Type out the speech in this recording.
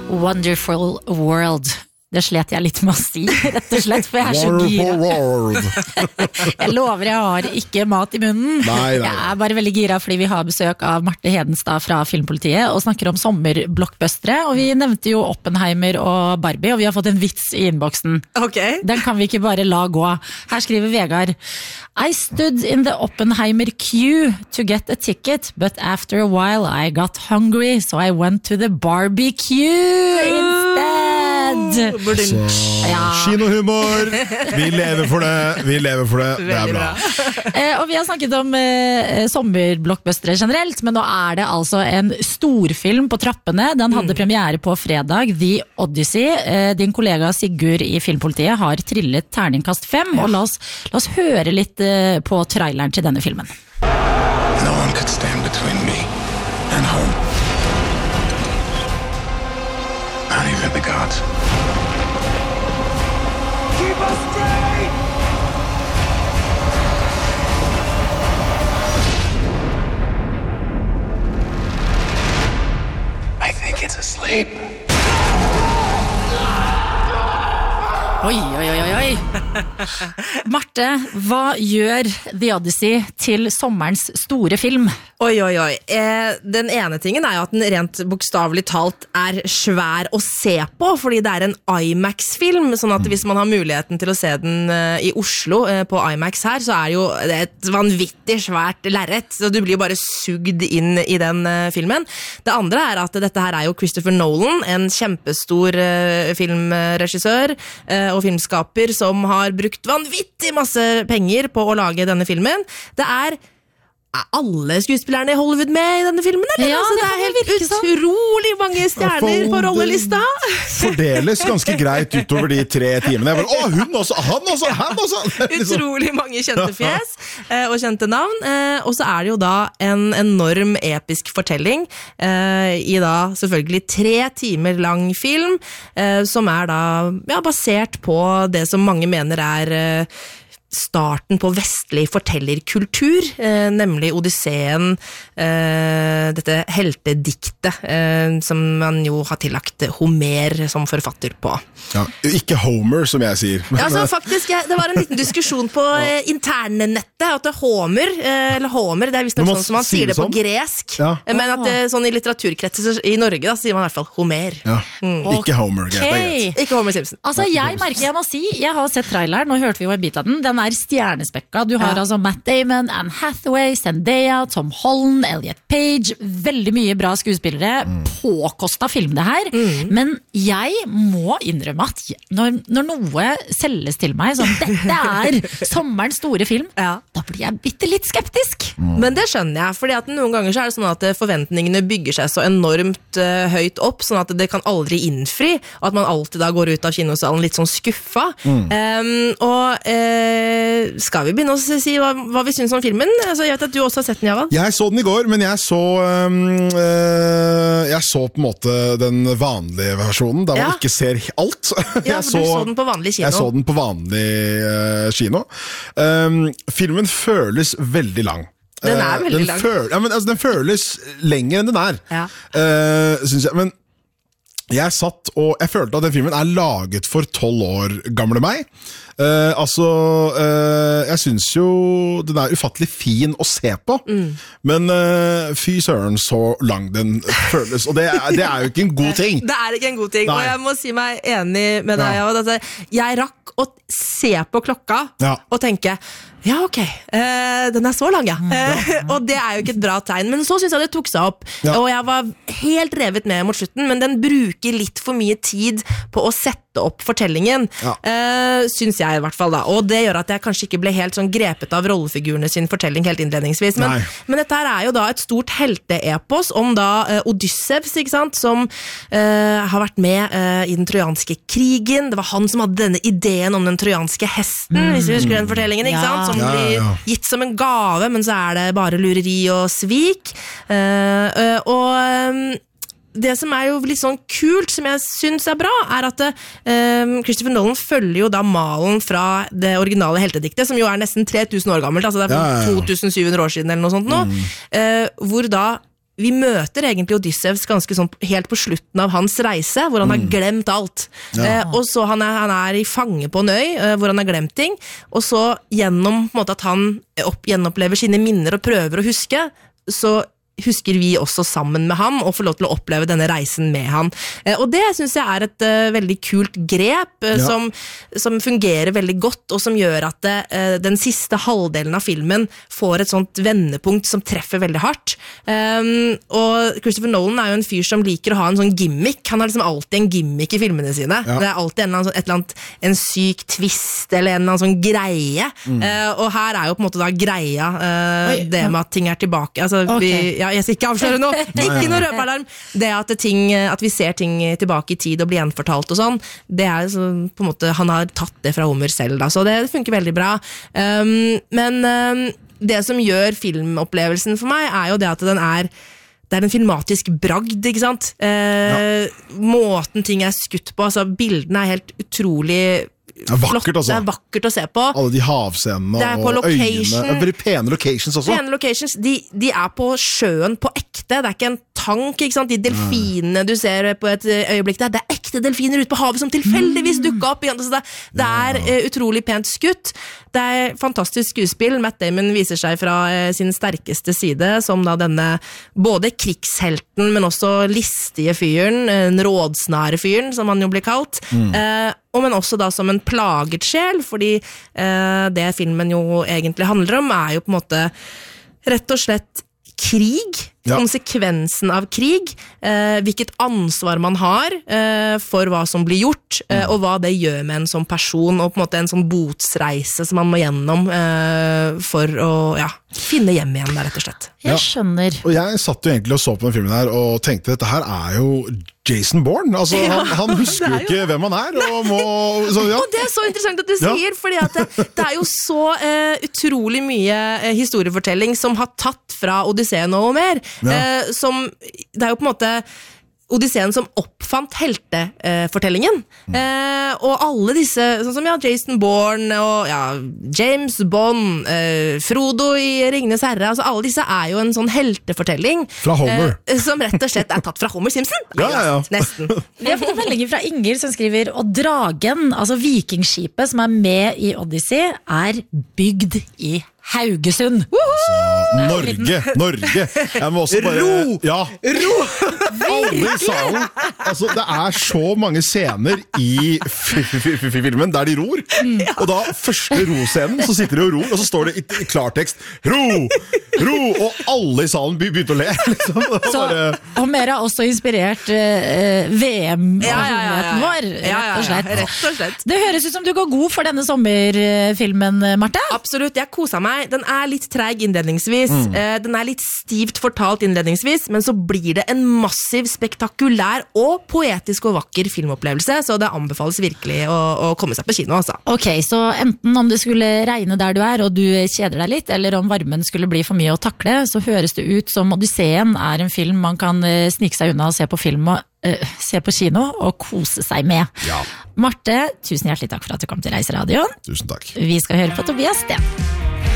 Wonderful World. Det slet jeg litt med å si, rett og slett, for jeg så gira. Jeg lover jeg har ikke mat i munnen. Nei. Jeg bare veldig gira fordi vi har besøk av Marte Hedenstad fra Filmpolitiet og snakker om sommerblockbustere, og vi nevnte jo Oppenheimer og Barbie, og vi har fått en vits i innboksen. Okay. Den kan vi ikke bare la gå. Her skriver Vegard: I stood in the Oppenheimer queue to get a ticket, but after a while I got hungry, so I went to the barbecue instead. Kinohumor. Vi lever for det. Det er bra. Og vi har snakket om sommerblockbustere generelt, men nå er det altså en storfilm på trappene. Den hadde premiere på fredag, The Odyssey. Din kollega Sigurd i Filmpolitiet har trillet terningkast 5, og la oss høre litt på traileren til denne filmen. No one could stand between me and home. Not even the gods. Keep us straight! I think it's asleep. Oi. Marte, hva gjør The Odyssey til sommerens store film? Oi. Den ene tingen er jo at den rent bokstavelig talt er svær å se på, fordi det er en IMAX-film, sånn at hvis man har muligheten til å se den i Oslo på IMAX her, så er jo det et vanvittig svært lerret, så du blir jo bare sugd inn i den filmen. Det andre er at dette her er jo Christopher Nolan, en kjempestor filmregissør og filmskaper som har brukt vanvittig masse penger på å lage denne filmen. Det er alle skuespillerne i Hollywood med i denne filmen, eller? Ja, det er helt utrolig mange stjerner på rollelista. Fordeles ganske greit utover de 3 timene. Hun også, han også. Utrolig mange kjente fjes og kjente navn. Og så er det jo da en enorm episk fortelling i da selvfølgelig 3 timer lang film, som er da basert på det som mange mener er starten på vestlig fortellerkultur, nemlig Odysseen, dette heltediktet som man jo har tillagt Homer som forfatter på. Ja, ikke Homer, som jeg sier. Ja, altså faktisk, det var en liten diskusjon på internettet, at Homer, det er visst noe sånn som man sier det på gresk, men at sånn i litteraturkretser i Norge, da sier man i hvert fall Homer. Ja, ikke Homer, Okay. Ikke Homer Simpson. Altså, jeg må si, jeg har sett traileren, nå hørte vi jo en bit av den er stjernespekka. Du har altså Matt Damon, Anne Hathaway, Zendaya, Tom Holland, Elliot Page, veldig mye bra skuespillere, påkostet film det her, men jeg må innrømme at når noe selges til meg, sånn, dette er sommerens store film, da blir jeg bitte litt skeptisk. Men det skjønner jeg, fordi at noen ganger så er det sånn at forventningene bygger seg så enormt høyt opp, sånn at det kan aldri innfri, og at man alltid da går ut av kinosalen litt sånn skuffa. Skal vi begynne å si hva vi synes om filmen? Altså, jeg vet at du også har sett den, Javad. Jeg så den i går, men jeg så på en måte den vanlige versjonen, der man ikke ser alt. Ja, for du så den på vanlig kino. Jeg så den på vanlig kino. Filmen føles veldig lang. Den er veldig lang. Den føles lenger enn den er, synes jeg. Men jeg følte at den filmen er laget for 12 år gamle meg. Jeg synes jo den er ufattelig fin å se på, men fy søren så lang den føles, og det er jo ikke en god ting. Det er ikke en god ting, og jeg må si meg enig med deg, Javad. Jeg rakk å se på klokka og tenke, ja, ok, den er så lang, og det er jo ikke et bra tegn, men så synes jeg det tok seg opp, og jeg var helt revet med mot slutten, men den bruker litt for mye tid på å sette opp fortellingen, synes jeg i hvert fall da, og det gjør at jeg kanskje ikke ble helt sånn grepet av rollefigurene sin fortelling helt innledningsvis, men dette her er jo da et stort helteepos om da Odysseus, ikke sant, som har vært med i den trojanske krigen. Det var han som hadde denne ideen om den trojanske hesten, hvis vi husker den fortellingen, ikke sant, som blir gitt som en gave, men så er det bare lureri og svik, og det som er jo litt sånn kult, som jeg synes er bra, er at Christopher Nolan følger jo da malen fra det originale heltediktet, som jo er nesten 3000 år gammelt, altså det er 2700 år siden eller noe sånt nå, hvor da vi møter egentlig Odysseus ganske sånn helt på slutten av hans reise, hvor han har glemt alt. Og så han er i fange på en øy, hvor han har glemt ting, og så gjennom på en måte, at han gjenopplever sine minner og prøver å huske, så husker vi også sammen med han og får lov til å oppleve denne reisen med han. Og det synes jeg er et veldig kult grep som fungerer veldig godt og som gjør at den siste halvdelen av filmen får et sånt vendepunkt som treffer veldig hardt. Og Christopher Nolan er jo en fyr som liker å ha en sånn gimmick. Han har liksom alltid en gimmick i filmene sine. Det er alltid en syk twist eller en eller annen sånn greie. Og her er jo på en måte da greia det med at ting er tilbake. Altså, jeg skal ikke avsløre noe, ikke noe røpalarm. Det at vi ser ting tilbake i tid og blir gjenfortalt og sånn, det er så, på en måte, han har tatt det fra Homer selv da, så det funker veldig bra. Men det som gjør filmopplevelsen for meg er jo det at det er en filmatisk bragd, ikke sant? Måten ting er skutt på, altså bildene er helt utrolig vakkert, altså. Det er vakkert å se på. Alle de havscenene og øyene. Veldig pene locations også. Pene locations, de er på sjøen på ekte. Det er ikke en tank, ikke sant? De delfinene du ser på et øyeblikk der, det er ekte delfiner ute på havet som tilfeldigvis dukket opp. Det er utrolig pent skutt. Det er fantastisk skuespill. Matt Damon viser seg fra sin sterkeste side, som da denne både krigshelten, men også listige fyren, en rådsnare fyren, som han jo blir kalt. Men også da som en plaget sjel, fordi det filmen jo egentlig handler om er jo på en måte rett og slett krig, konsekvensen av krig, hvilket ansvar man har for hva som blir gjort, og hva det gjør med en sånn person, og på en måte en sånn botsreise som man må gjennom for å finne hjem igjen der, rett og slett. Jeg skjønner. Og jeg satt jo egentlig og så på den filmen her, og tenkte, dette her er jo Jason Bourne. Altså, han husker jo ikke hvem han er, og det er så interessant at du sier, fordi at det er jo så utrolig mye historiefortelling som har tatt fra Odysseen og Homer, som det er jo på en måte Odysseen som oppfant heltefortellingen. Og alle disse, sånn som Jason Bourne og James Bond, Frodo i Ringenes Herre, altså alle disse er jo en sånn heltefortelling. Fra Homer. Som rett og slett er tatt fra Homer Simpson. Nesten. Vi har fått en melding fra Inger som skriver, og dragen, altså vikingskipet som er med i Odyssey, er bygd i Haugesund. Norge. Jeg må også bare... Ro! Alle i salen. Altså, det er så mange scener i filmen der de ror. Og da, første roscenen, så sitter de og ror, og så står det i klartekst, ro! Og alle i salen begynte å le. Liksom. Så Homer har også inspirert VM-muligheten vår, rett og slett. Det høres ut som du går god for denne sommerfilmen, Marte. Absolutt, jeg koser meg. Den er litt treig innledningsvis, den er litt stivt fortalt innledningsvis, men så blir det en massiv, spektakulær og poetisk og vakker filmopplevelse, så det anbefales virkelig å komme seg på kino, altså. Ok, så enten om det skulle regne der du er, og du kjeder deg litt, eller om varmen skulle bli for mye å takle, så høres det ut som Odysseen er en film man kan snike seg unna og se på film og se på kino og kose seg med. Marte, tusen hjertelig takk for at du kom til Reiseradioen. Tusen takk. Vi skal høre på Tobias Sten.